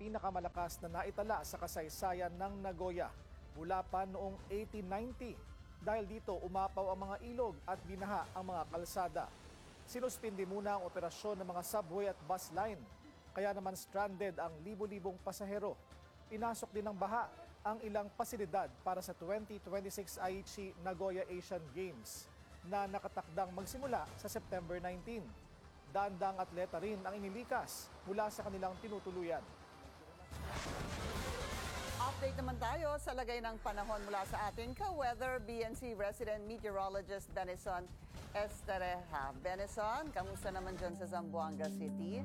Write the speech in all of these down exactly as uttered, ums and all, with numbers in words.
pinakamalakas na naitala sa kasaysayan ng Nagoya mula pa noong eighteen ninety. Dahil dito umapaw ang mga ilog at binaha ang mga kalsada. Sinuspindi muna ang operasyon ng mga subway at bus line. Kaya naman stranded ang libo-libong pasahero. Pinasok din ng baha ang ilang pasilidad para sa twenty twenty-six Aichi Nagoya Asian Games na nakatakdang magsimula sa September nineteenth. Dandang atleta rin ang inilikas mula sa kanilang tinutuluyan. Update naman tayo sa lagay ng panahon mula sa ating ka-weather B N C resident meteorologist Benison Estereja. Benison, kamusta naman dyan sa Zamboanga City?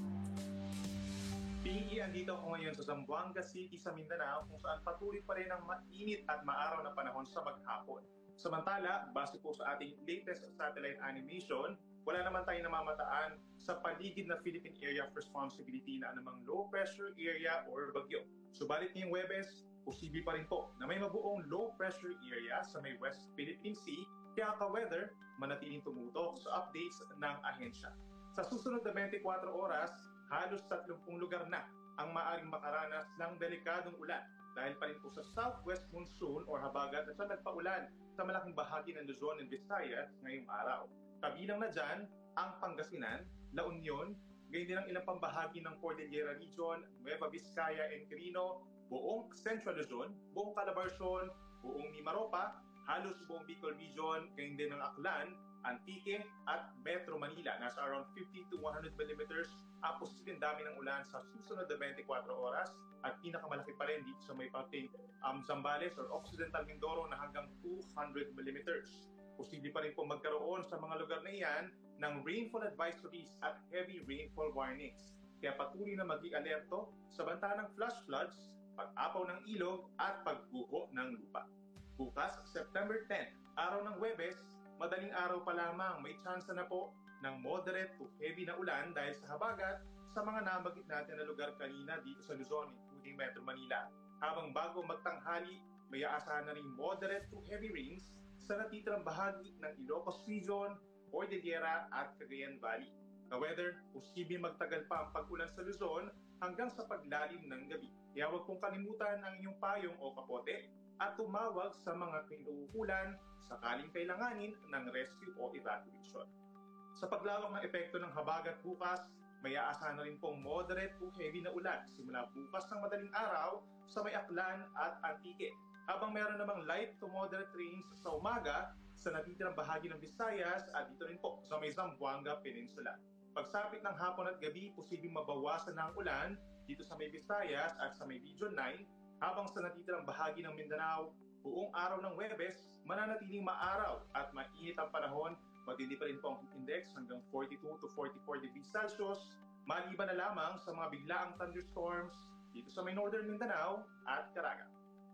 Pinky, andito ako ngayon sa Zamboanga City sa Mindanao kung saan patuloy pa rin ang mainit at maaraw na panahon sa maghapon. Samantala, base po sa ating latest satellite animation, wala naman tayong namamataan sa paligid na Philippine Area of Responsibility na anumang low pressure area or bagyo. Subalit ngayong Huwebes, posible pa rin po na may mabuong low pressure area sa may West Philippine Sea, kaya ka-weather manatiling tumutok sa updates ng ahensya. Sa susunod na twenty-four oras, halos thirty lugar na ang maaring makaranas ng delikadong ulan dahil pa rin po sa southwest monsoon or habagat na siya nagpaulan sa malaking bahagi ng Luzon and Visayas ngayong araw. Kabilang na dyan ang Pangasinan, La Union, gayon din ang ilang pambahagi ng Cordillera Region, Nueva Vizcaya and Quirino, buong Central Luzon, buong Calabarzon, buong Mimaropa, halos buong Bicol Region, gayon din ng Aklan, Antique at Metro Manila. Nasa around fifty to one hundred millimeters ang posibleng dami ng ulan sa susunod na twenty-four oras at pinakamalaki pa rin dito sa may pating um, Zambales or Occidental Mindoro na hanggang two hundred millimeters. Posible pa rin po magkaroon sa mga lugar na iyan ng rainfall advisories at heavy rainfall warnings. Kaya patuloy na mag-i-alerto sa banta ng flash floods, pag-apaw ng ilog at pagguho ng lupa. Bukas, September tenth, araw ng Huwebes, madaling araw pa lamang may tsansa na po ng moderate to heavy na ulan dahil sa habagat sa mga nabagit natin na lugar kanina dito sa Luzon, including Metro Manila. Habang bago magtanghali, may aasahan na rin moderate to heavy rains sa natitirang bahagi ng Ilocos Region, Cordillera at Cagayan Valley. Ka-weather, posibleng magtagal pa ang pag-ulan sa Luzon hanggang sa paglalim ng gabi. Kaya huwag pong kalimutan ang inyong payong o kapote at tumawag sa mga kinuukulan sakaling kailanganin ng rescue o evacuation. Sa paglawak ng epekto ng habagat bukas, may aasahan na rin pong moderate to heavy na ulan simula bukas ng madaling araw sa may Aklan at Antique. Habang meron namang light to moderate rains sa umaga sa natitirang bahagi ng Visayas at dito rin po sa may Zamboanga Peninsula. Pagsapit ng hapon at gabi, posibleng mabawasan na ang ulan dito sa may Visayas at sa may Region nine, habang sa natitirang bahagi ng Mindanao, buong araw ng Huwebes, mananatiling maaraw at mainit ang panahon, matindi pa rin po ang heat index hanggang forty-two to forty-four degrees Celsius, maliban na lamang sa mga biglaang thunderstorms dito sa may Northern Mindanao at Caraga.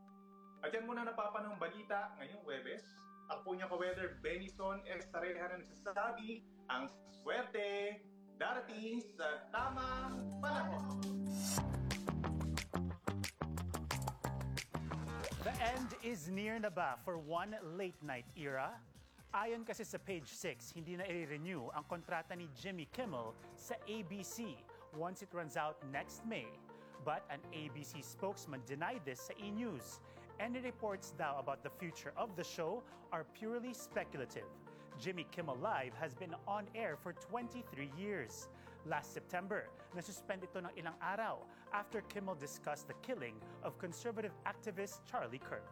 At yan muna napapanahong balita ngayong Huwebes. Ako po niya ka-weather Benison Estareja na nagsasabi, ang swerte darating sa tamang panahon. The end is near na ba for one late-night era? Ayon kasi sa Page six, hindi na i-renew ang kontrata ni Jimmy Kimmel sa A B C once it runs out next May. But an A B C spokesman denied this sa E-News. Any reports daw about the future of the show are purely speculative. Jimmy Kimmel Live has been on air for twenty-three years. Last September, nasuspend ito ng ilang araw after Kimmel discussed the killing of conservative activist Charlie Kirk.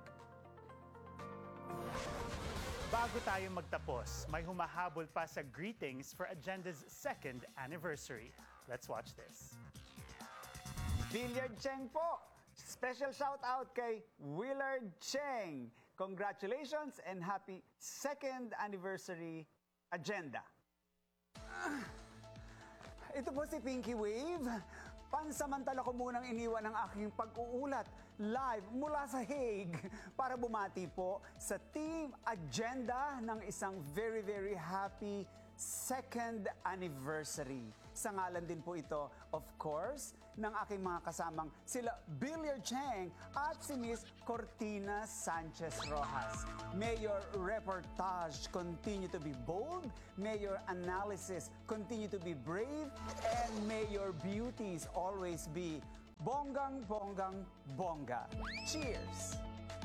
Bago tayo magtapos, may humahabol pa sa greetings for Agenda's second anniversary. Let's watch this. Willard Cheng po! Special shout out kay Willard Cheng. Congratulations and happy second anniversary Agenda. Ah, ito po si Pinky Wave. Pansamantala ko munang iniwan ang aking pag-uulat live mula sa Hague para bumati po sa Team Agenda ng isang very very happy second anniversary. Sa ngalan din po ito, of course, ng aking mga kasamang sila Willard Cheng at si Miss Cortina Sanchez Rojas. May your reportage continue to be bold, may your analysis continue to be brave, and may your beauties always be bonggang-bonggang bongga. Cheers!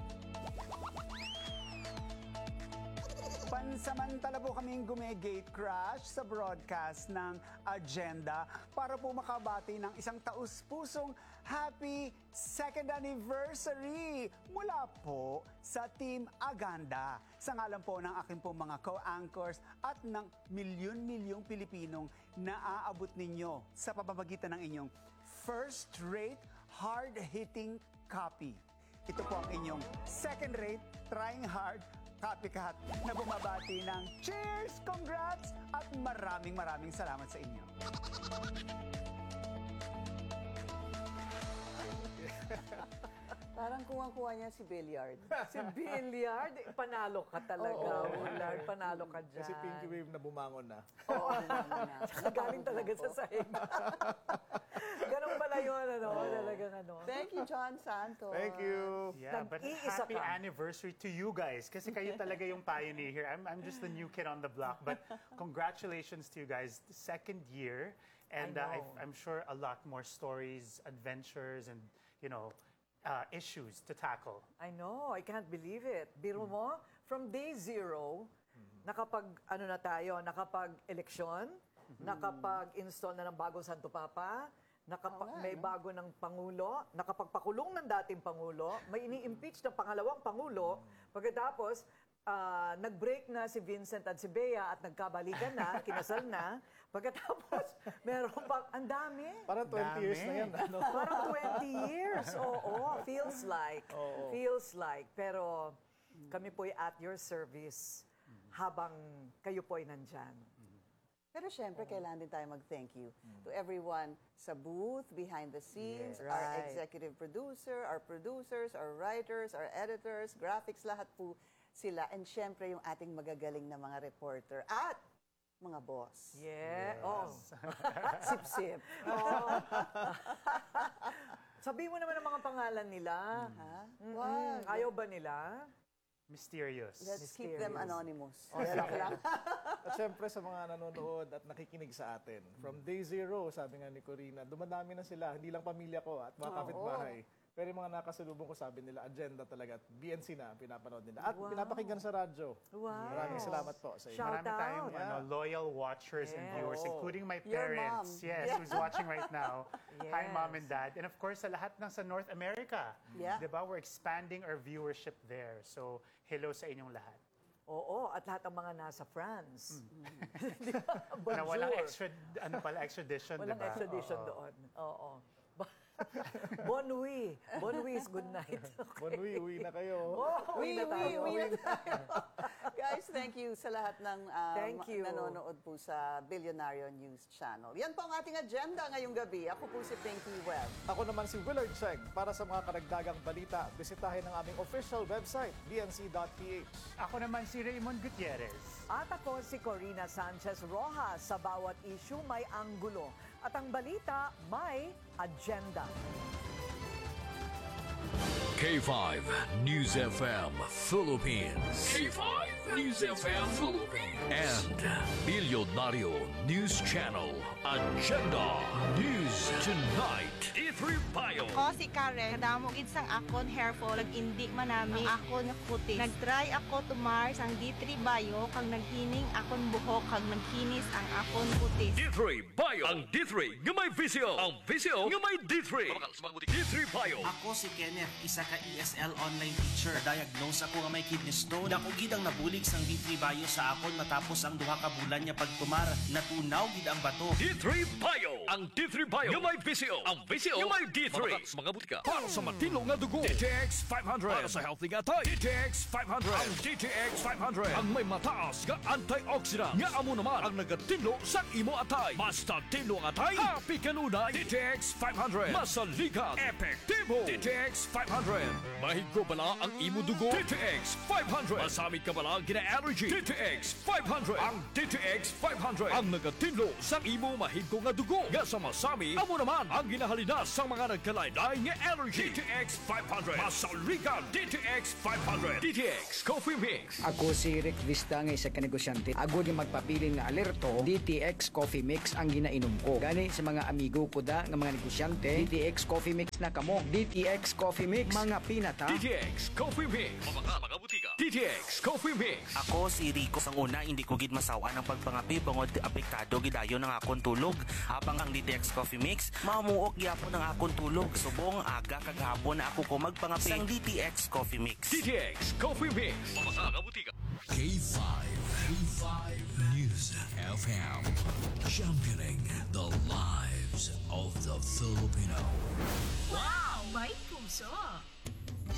Pansamantala po kaming gume-gate crash sa broadcast ng Agenda para po makabati ng isang taus-pusong happy second anniversary mula po sa Team Aganda. Sa ngalan po ng aking po mga co-anchors at ng milyon-milyong Pilipinong naaabot ninyo sa pamamagitan ng inyong first-rate, hard-hitting copy. Ito po ang inyong second-rate, trying hard, copycat na bumabati ng cheers, congrats, at maraming maraming salamat sa inyo. Parang kuha-kuha niya si Billiard. Si Billiard, eh, panalo ka talaga, Oo. Willard. Panalo ka dyan. Kasi Pinky Wave na bumangon na. Oo, naman na. Galing talaga sa sahig. Ganun pala yun, ano? Talagang ano. Thank you, John Santos. Thank you. Yeah, but Nag-iisa happy ka. anniversary to you guys. Kasi kayo talaga yung pioneer here. I'm, I'm just the new kid on the block. But congratulations to you guys. Second year. And uh, I I know. I'm sure a lot more stories, adventures, and, you know, uh, issues to tackle. I know, I can't believe it. Biro mo, from day zero, nakapag, ano na tayo, nakapag-eleksyon, nakapag-install na ng bagong Santo Papa, nakapag, Oo nga, may no? bago ng Pangulo, nakapagpakulong ng dating Pangulo, may ini-impeach ng pangalawang Pangulo, pagkatapos, ah, nag-break na si Vincent at si Bea at nagkabalikan na, kinasal na, pagkatapos, meron pang, ang dami. Parang twenty years na Dami. yan. Ano? Parang twenty years. Oo, feels like. Feels like. Pero kami po'y at your service habang kayo po'y nandyan. Pero syempre, kailangan din tayo mag-thank you to everyone sa booth, behind the scenes, Yes. our Right. executive producer, our producers, our writers, our editors, graphics, lahat po sila. And syempre, yung ating magagaling na mga reporter at mga boss. Yeah. Oh. Sip-sip. Oh. Sabihin mo naman ang mga pangalan nila. Ha? Mm-mm. Wag. Ayaw ba nila? Mysterious. Let's keep them Mysterious. anonymous. Oh, Joke lang. At syempre sa mga nanonood at nakikinig sa atin. From day zero, sabi nga ni Corina, dumadami na sila. Hindi lang pamilya ko at mga Oo. kapitbahay. Pero yung mga nakasalubong ko, sabi nila, agenda talaga. At B N C na, pinapanood nila. At Wow. pinapakinggan sa radyo. Wow. Maraming salamat po sa inyo. Shout Marami tayong out. ano, loyal watchers and Yeah. viewers, Oo. including my Your parents. mom. Yes, Yeah. who's watching right now. Hi, Yes. Mom and Dad. And of course, sa lahat ng sa North America. Yeah. Diba? We're expanding our viewership there. So, hello sa inyong lahat. Oo, at lahat ng mga nasa France. Di ba? Na walang Bonjour. extra, ano pala, extradition, Walang diba? extradition Oo. doon. Oo. Bon nuit. Bon nuit is good night. Bon, uwi, uwi na kayo. Oh, Uwi, uwi na uwi, tayo. uwi na tayo. Guys, thank you sa lahat ng um, Thank you. nanonood po sa Billionario News Channel. Yan po ang ating agenda ngayong gabi. Ako po si Pinky Webb. Ako naman si Willard Cheng. Para sa mga karagdagang balita, bisitahin ang aming official website, b n c dot p h. Ako naman si Raymond Gutierrez. At ako si Corina Sanchez Rojas. Sa bawat issue may anggulo. At ang balita may agenda. K five News F M Philippines. K five News F M Philippines. And Billionario News Channel Agenda News Tonight. D three Bio. Ako si Karen, kadamo gid sang akon hair fall, indi man nami ang akon nga kutis. Nagtry ako tumar sang D three Bio kag naghining akon buhok kag naghinis ang akon kutis. D three Bio. Ang D three nga may visio. Ang visio nga may D three. D three Bio. Ako si Kenneth, isa ka E S L online teacher. Diagnose ako nga may kidney stone. Ako gid ang nabulig sang D three Bio sa akon matapos ang duha ka bulan niya pagtumar. Natunaw gid ang bato. D three Bio. Ang D three Bio nga may visio. Ang visio nga may D three. Mga butika. Para sa matino nga dugo. D T X five hundred. Para sa healthy nga tay. D T X five hundred. Ang D T X five hundred. Ang may mataas nga antioxidant. Nga amo naman ang nagatinlo sa imo atay. Basta tinlo nga atay. Happy kanunay. D T X five hundred. Masaligan. Epektibo. D T X five hundred. Mahigko bala ang imo dugo. D T X five hundred. Masamit ka bala gina-allergy. D T X five hundred. Ang D T X five hundred. Ang nagatinlo sa imo mahigko nga dugo. Nga Kesa masami, amo naman ang ginahalina sa mga nagkalaylay nga energy. D T X five hundred. Masaligan D T X five hundred. D T X Coffee Mix. Ako si Rick Vista nga isa ka negosyante. Ako di magpapili nga alerto, D T X Coffee Mix ang ginainom ko. Gani sa mga amigo ko da nga mga negosyante, D T X Coffee Mix na kamo. D T X Coffee Mix, mga pinata. D T X Coffee Mix. Mga mga butika. D T X Coffee Mix. Ako si Rico. Sang una, hindi ko gid masawa ng pagpangapi bangod apektado gidayo ng akon tulog. Habang ang D T X Coffee Mix, mamuok gyapon ang akon tulog. Subong aga kag hapon na ako ko magpangapi sang D T X Coffee Mix. D T X Coffee Mix. Mga mga butika. K five. K five News F M. Championing the lives of the Filipino. Wow! May puso!